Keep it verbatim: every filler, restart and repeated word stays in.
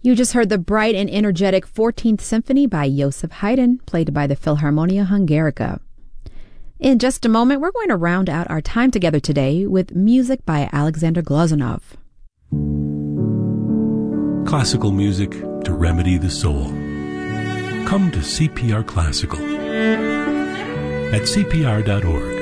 You just heard the bright and energetic fourteenth Symphony by Joseph Haydn, played by the Philharmonia Hungarica. In just a moment, we're going to round out our time together today with music by Alexander Glazunov. Classical music to remedy the soul. Come to C P R Classical at C P R dot org.